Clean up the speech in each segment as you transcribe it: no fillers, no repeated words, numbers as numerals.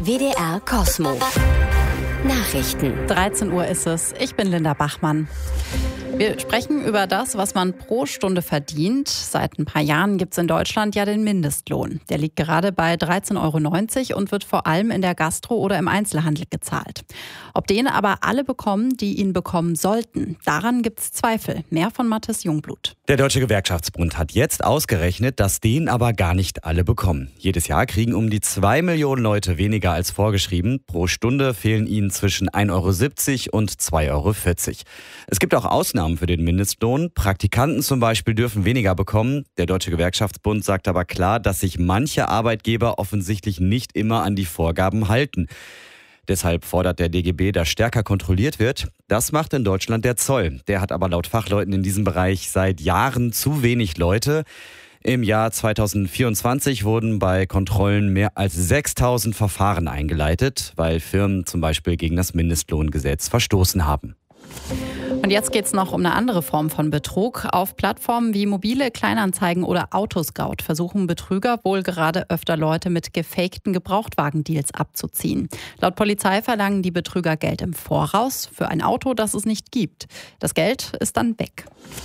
WDR Kosmo. Nachrichten. 13 Uhr ist es. Ich bin Linda Bachmann. Wir sprechen über das, was man pro Stunde verdient. Seit ein paar Jahren gibt es in Deutschland ja den Mindestlohn. Der liegt gerade bei 13,90 € und wird vor allem in der Gastro oder im Einzelhandel gezahlt. Ob den aber alle bekommen, die ihn bekommen sollten, daran gibt es Zweifel. Mehr von Mathis Jungblut. Der Deutsche Gewerkschaftsbund hat jetzt ausgerechnet, dass den aber gar nicht alle bekommen. Jedes Jahr kriegen um die 2 Millionen Leute weniger als vorgeschrieben. Pro Stunde fehlen ihnen zwischen 1,70 € und 2,40 €. Es gibt auch Ausnahmen für den Mindestlohn. Praktikanten zum Beispiel dürfen weniger bekommen. Der Deutsche Gewerkschaftsbund sagt aber klar, dass sich manche Arbeitgeber offensichtlich nicht immer an die Vorgaben halten. Deshalb fordert der DGB, dass stärker kontrolliert wird. Das macht in Deutschland der Zoll. Der hat aber laut Fachleuten in diesem Bereich seit Jahren zu wenig Leute. Im Jahr 2024 wurden bei Kontrollen mehr als 6.000 Verfahren eingeleitet, weil Firmen zum Beispiel gegen das Mindestlohngesetz verstoßen haben. Und jetzt geht es noch um eine andere Form von Betrug. Auf Plattformen wie Mobile, Kleinanzeigen oder Autoscout versuchen Betrüger wohl gerade öfter Leute mit gefakten Gebrauchtwagendeals abzuziehen. Laut Polizei verlangen die Betrüger Geld im Voraus für ein Auto, das es nicht gibt. Das Geld ist dann weg.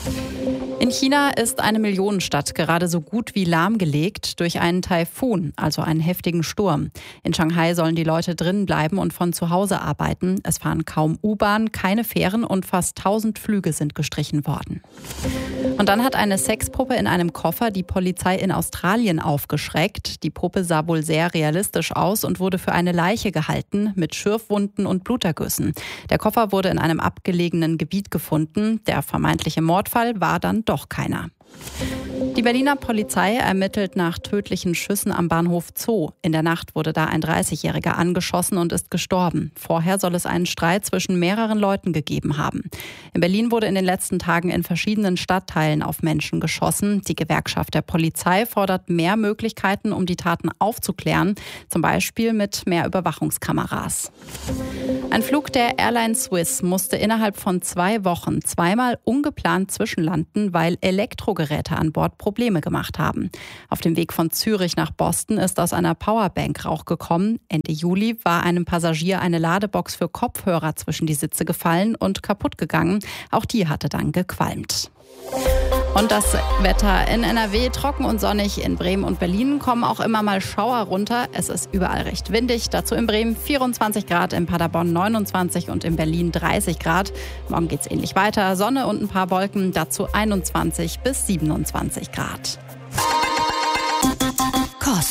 In China ist eine Millionenstadt gerade so gut wie lahmgelegt durch einen Taifun, also einen heftigen Sturm. In Shanghai sollen die Leute drinnen bleiben und von zu Hause arbeiten. Es fahren kaum U-Bahn, keine Fähren und fast 1000 Flüge sind gestrichen worden. Und dann hat eine Sexpuppe in einem Koffer die Polizei in Australien aufgeschreckt. Die Puppe sah wohl sehr realistisch aus und wurde für eine Leiche gehalten mit Schürfwunden und Blutergüssen. Der Koffer wurde in einem abgelegenen Gebiet gefunden. Der vermeintliche Mordfall war dann doch keiner. Die Berliner Polizei ermittelt nach tödlichen Schüssen am Bahnhof Zoo. In der Nacht wurde da ein 30-Jähriger angeschossen und ist gestorben. Vorher soll es einen Streit zwischen mehreren Leuten gegeben haben. In Berlin wurde in den letzten Tagen in verschiedenen Stadtteilen auf Menschen geschossen. Die Gewerkschaft der Polizei fordert mehr Möglichkeiten, um die Taten aufzuklären, zum Beispiel mit mehr Überwachungskameras. Ein Flug der Airline Swiss musste innerhalb von 2 Wochen zweimal ungeplant zwischenlanden, weil Elektrogeräte an Bord Probleme gemacht haben. Auf dem Weg von Zürich nach Boston ist aus einer Powerbank Rauch gekommen. Ende Juli war einem Passagier eine Ladebox für Kopfhörer zwischen die Sitze gefallen und kaputt gegangen. Auch die hatte dann gequalmt. Und das Wetter in NRW trocken und sonnig. In Bremen und Berlin kommen auch immer mal Schauer runter. Es ist überall recht windig. Dazu in Bremen 24 Grad, in Paderborn 29 und in Berlin 30 Grad. Morgen geht's ähnlich weiter. Sonne und ein paar Wolken, dazu 21 bis 27 Grad.